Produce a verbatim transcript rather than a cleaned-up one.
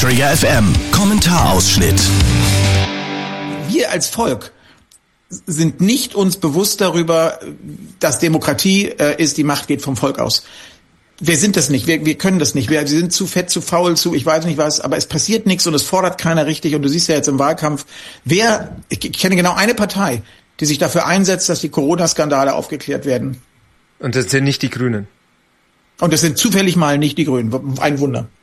Träger F M. Kommentarausschnitt. Wir als Volk sind nicht uns bewusst darüber, dass Demokratie äh, ist, die Macht geht vom Volk aus. Wir sind das nicht, wir, wir können das nicht, wir sind zu fett, zu faul, zu ich weiß nicht was, aber es passiert nichts und es fordert keiner richtig und du siehst ja jetzt im Wahlkampf, wer, ich, ich kenne genau eine Partei, die sich dafür einsetzt, dass die Corona-Skandale aufgeklärt werden. Und das sind nicht die Grünen. Und das sind zufällig mal nicht die Grünen, ein Wunder.